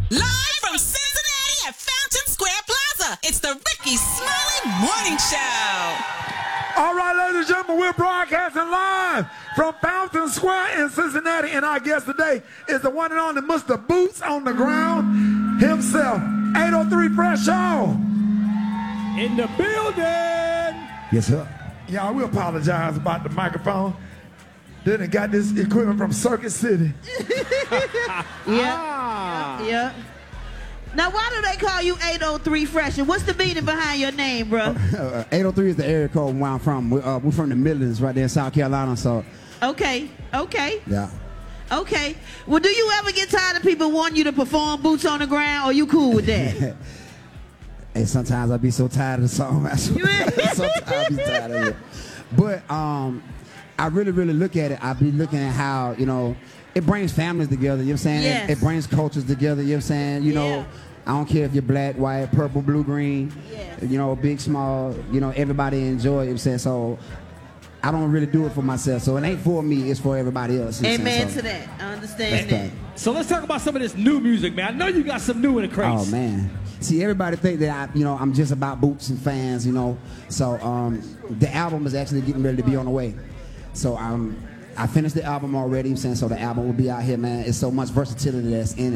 Live from Cincinnati at Fountain Square Plaza, it's the Ricky Smiley Morning Show. All right, ladies and gentlemen, we're broadcasting live from Fountain Square in Cincinnati, and our guest today is the one and only Mr. Boots on the Ground himself, 803 Fresh Show. In the building. Yes, sir. Y'all, we apologize about the microphone. Then it got this equipment from Circuit City. Yeah. Now, why do they call you 803 Fresh? And what's the meaning behind your name, bro? 803 is the area code where I'm from. We're from the Midlands, right there in South Carolina. So. Okay. Yeah. Okay. Well, do you ever get tired of people wanting you to perform Boots on the Ground, or you cool with that? And sometimes I be so tired of the song. Sometimes I be tired of it. But I really look at it. I be looking at how, it brings families together, you know what I'm saying? Yes. It brings cultures together, you know what I'm saying? You know, I don't care if you're black, white, purple, blue, green, big, small, everybody enjoy it, you know what I'm saying? So I don't really do it for myself. So it ain't for me, it's for everybody else. Amen to that. I understand that. So let's talk about some of this new music, man. I know you got some new in the crates. Oh, man. See, everybody think that I'm just about Boots and fans, So the album is actually getting ready to be on the way. So I finished the album already, so the album will be out here, man. It's so much versatility that's in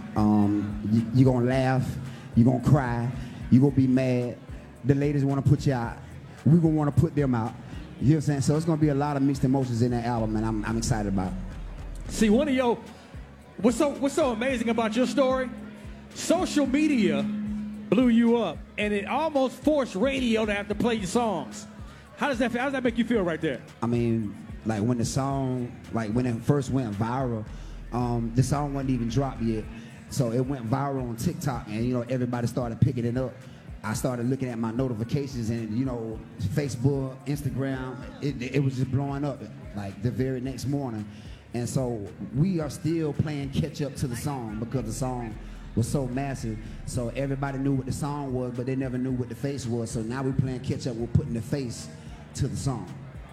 it. You're gonna laugh, you're gonna cry, you're gonna be mad. The ladies wanna put you out. We're gonna wanna put them out. You know what I'm saying? So it's gonna be a lot of mixed emotions in that album, and I'm excited about it. See, what's so amazing about your story? Social media blew you up, and it almost forced radio to have to play your songs. How does that make you feel right there? I mean, like when the song, when it first went viral, the song wasn't even dropped yet. So it went viral on TikTok, and everybody started picking it up. I started looking at my notifications, and Facebook, Instagram, it was just blowing up like the very next morning. And so we are still playing catch up to the song because the song was so massive. So everybody knew what the song was, but they never knew what the face was. So now we're playing catch up. We're putting the face to the song.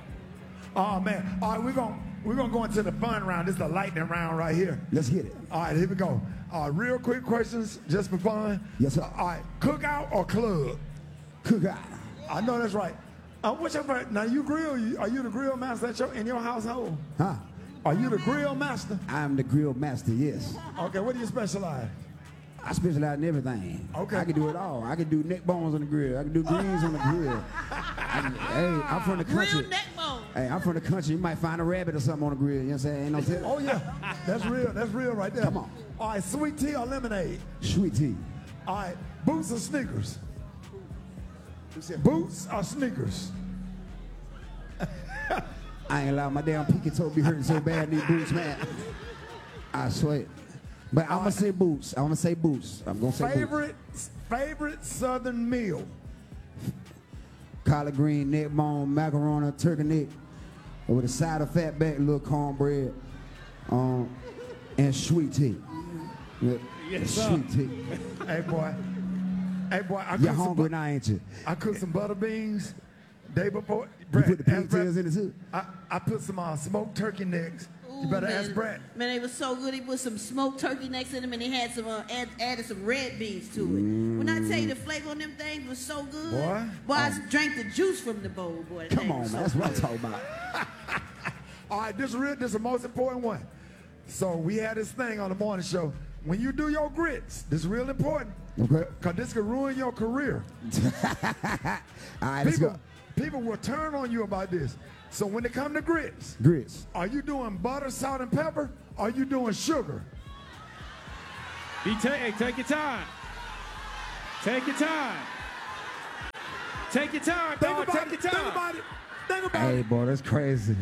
Oh, man. All right, we're gonna go into the fun round. This is the lightning round right here. Let's get it. All right, here we go. Real quick questions, just for fun. Yes, sir. All right, cookout or club? Cookout. I know that's right. What's your favorite? Now, you grill. Are you the grill master in your household? Huh? Are you the grill master? I'm the grill master, yes. Okay, what do you specialize? I specialize in everything. Okay. I can do it all. I can do neck bones on the grill. I can do greens on the grill. Hey, I'm from the country. Real neck bone. Hey, I'm from the country. You might find a rabbit or something on the grill. You know what I'm saying? Ain't no telling. Oh, yeah. That's real. That's real right there. Come on. All right, sweet tea or lemonade? Sweet tea. All right, boots or sneakers? Boots or sneakers? I ain't allowed my damn pinky toe be hurting so bad these boots, man. I swear. But I'm going to say boots. I'm going to say boots. I'm going to say boots. Favorite Southern meal? Collard green, neck bone, macaroni, turkey neck, with a side of fat back, little cornbread, and sweet tea. Yes, sweet tea. Hey, boy. You're hungry now, ain't you? I cooked some butter beans day before. You put the pigtails in it, too? I put some smoked turkey necks. You better ask Brett. Man, they was so good. He put some smoked turkey necks in them, and he had some added some red beans to it. When I tell you the flavor on them things was so good, boy, I drank the juice from the bowl, boy. Come on, man. That's what I'm talking about. All right, this is the most important one. So we had this thing on the morning show. When you do your grits, this is real important. Okay. Because this could ruin your career. All right, let's go. People will turn on you about this. So when it comes to grits, are you doing butter, salt, and pepper? Or are you doing sugar? Hey, take your time. Take your time. Take your time, dog. Take your time. Think about it. Hey, boy, that's crazy.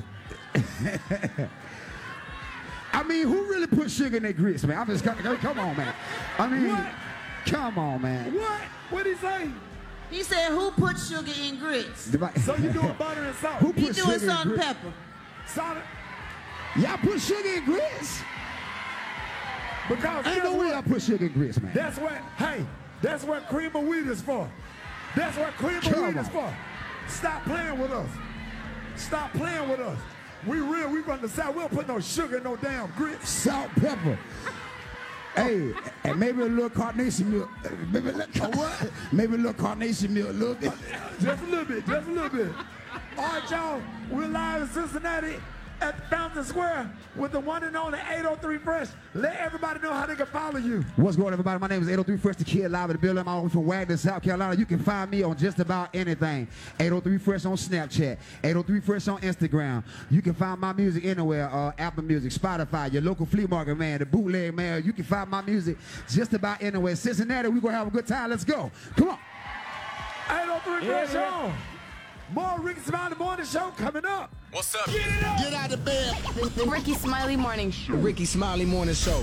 I mean, who really put sugar in their grits, man? I'm just come on, man. I mean, What? come on, man. What? What'd he say? He said, "Who put sugar in grits?" So you doing butter and salt? Who He put doing sugar salt in and grits? pepper. Salt. Y'all put sugar in grits? Because Ain't no way I put sugar in grits, man. That's what cream of wheat is for. That's what cream of wheat is for. Stop playing with us. Stop playing with us. We from the South. We don't put no sugar in no damn grits. Salt, pepper. Hey, and maybe a little carnation milk. Maybe a little carnation milk, a little bit. Just a little bit, just a little bit. All right, y'all, we're live in Cincinnati at Fountain Square with the one and only 803 Fresh. Let everybody know how they can follow you. What's going on, everybody? My name is 803 Fresh, the kid live in the building. I'm all from Wagner, South Carolina. You can find me on just about anything. 803 Fresh on Snapchat, 803 Fresh on Instagram. You can find my music anywhere, Apple Music, Spotify, your local flea market, man, the bootleg, man. You can find my music just about anywhere. Cincinnati, we're going to have a good time. Let's go. Come on. 803 Fresh on. More Ricky Smiley Morning Show coming up. What's up? Get it up. Get out of bed. The Ricky Smiley Morning Show. Ricky Smiley Morning Show.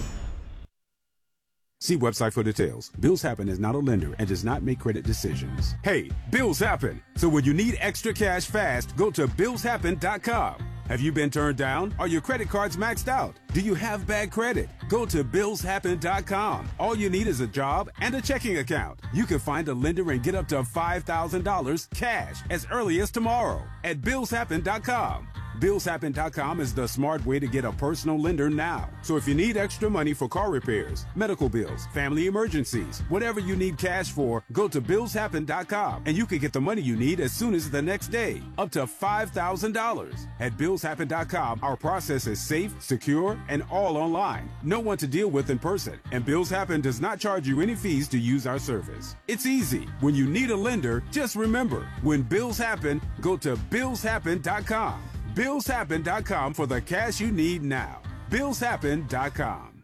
See website for details. Bills Happen is not a lender and does not make credit decisions. Hey, bills happen. So when you need extra cash fast, go to billshappen.com. Have you been turned down? Are your credit cards maxed out? Do you have bad credit? Go to billshappen.com. All you need is a job and a checking account. You can find a lender and get up to $5,000 cash as early as tomorrow at billshappen.com. Billshappen.com is the smart way to get a personal lender now. So if you need extra money for car repairs, medical bills, family emergencies, whatever you need cash for, go to billshappen.com and you can get the money you need as soon as the next day, up to $5,000. At billshappen.com, our process is safe, secure, and all online. No one to deal with in person, and Bills Happen does not charge you any fees to use our service. It's easy. When you need a lender, just remember, when bills happen, go to billshappen.com. billshappen.com for the cash you need now. billshappen.com.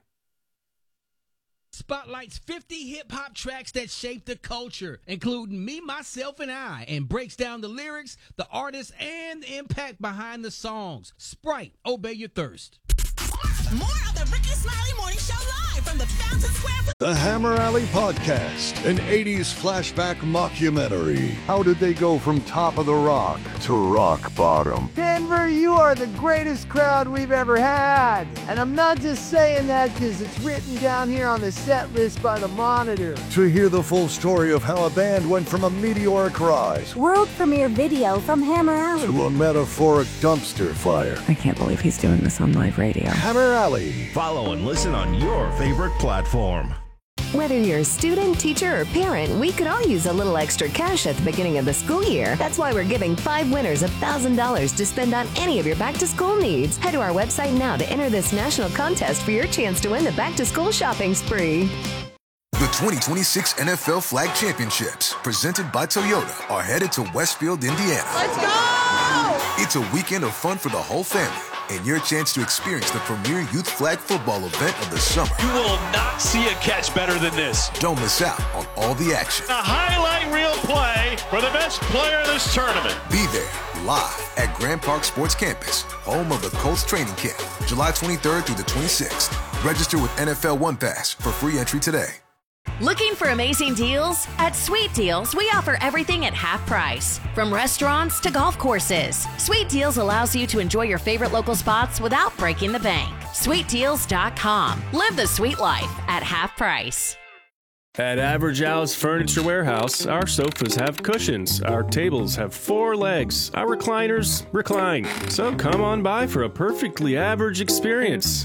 Spotlights 50 hip-hop tracks that shaped the culture, including Me, Myself, and I, and breaks down the lyrics, the artists, and the impact behind the songs. Sprite, Obey Your Thirst. More of the Ricky Smiley Morning Show live from the Fountain Square. The Hammer Alley Podcast, an 80s flashback mockumentary. How did they go from top of the rock to rock bottom? Denver, you are the greatest crowd we've ever had. And I'm not just saying that because it's written down here on the set list by the Monitor. To hear the full story of how a band went from a meteoric rise, world premiere video from Hammer Alley, to a metaphoric dumpster fire. I can't believe he's doing this on live radio. Hammer Alley. Follow and listen on your favorite platform. Whether you're a student, teacher, or parent, we could all use a little extra cash at the beginning of the school year. That's why we're giving 5 winners $1,000 to spend on any of your back-to-school needs. Head to our website now to enter this national contest for your chance to win the back-to-school shopping spree. The 2026 NFL Flag Championships, presented by Toyota, are headed to Westfield, Indiana. Let's go! It's a weekend of fun for the whole family, and your chance to experience the premier youth flag football event of the summer. You will not see a catch better than this. Don't miss out on all the action. A highlight reel play for the best player in this tournament. Be there live at Grand Park Sports Campus, home of the Colts training camp, July 23rd through the 26th. Register with NFL One Pass for free entry today. Looking for amazing deals? At Sweet Deals, we offer everything at half price. From restaurants to golf courses, Sweet Deals allows you to enjoy your favorite local spots without breaking the bank. SweetDeals.com. Live the sweet life at half price. At Average Al's Furniture Warehouse, our sofas have cushions, our tables have 4 legs, our recliners recline. So come on by for a perfectly average experience.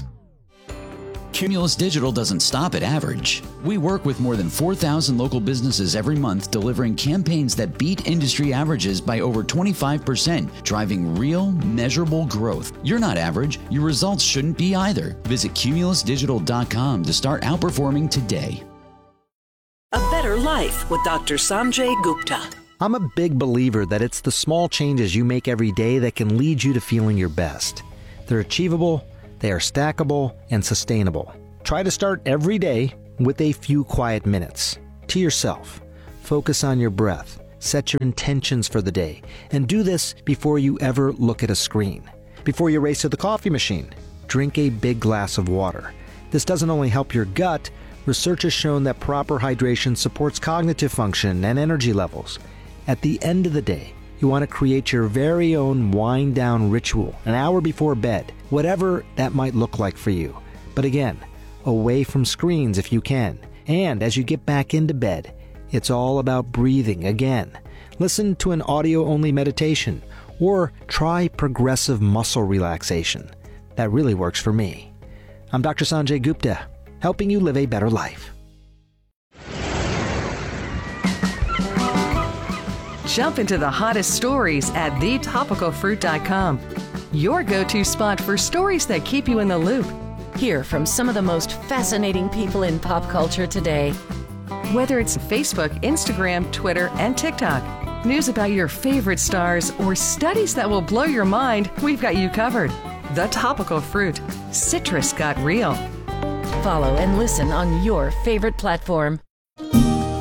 Cumulus Digital doesn't stop at average. We work with more than 4,000 local businesses every month, delivering campaigns that beat industry averages by over 25%, driving real, measurable growth. You're not average. Your results shouldn't be either. Visit cumulusdigital.com to start outperforming today. A better life with Dr. Sanjay Gupta. I'm a big believer that it's the small changes you make every day that can lead you to feeling your best. They're achievable, they are stackable, and sustainable. Try to start every day with a few quiet minutes. To yourself. Focus on your breath. Set your intentions for the day. And do this before you ever look at a screen. Before you race to the coffee machine, drink a big glass of water. This doesn't only help your gut, research has shown that proper hydration supports cognitive function and energy levels. At the end of the day, you want to create your very own wind-down ritual an hour before bed, whatever that might look like for you. But again, away from screens if you can. And as you get back into bed, it's all about breathing again. Listen to an audio-only meditation or try progressive muscle relaxation. That really works for me. I'm Dr. Sanjay Gupta. helping you live a better life. Jump into the hottest stories at thetopicalfruit.com. Your go-to spot for stories that keep you in the loop. Hear from some of the most fascinating people in pop culture today. Whether it's Facebook, Instagram, Twitter, and TikTok, news about your favorite stars, or studies that will blow your mind, we've got you covered. The Topical Fruit. Citrus got real. Follow and listen on your favorite platform.